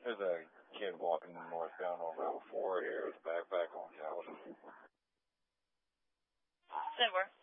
There's a kid walking northbound on Route 4 here with a backpack on Galveston. Denver.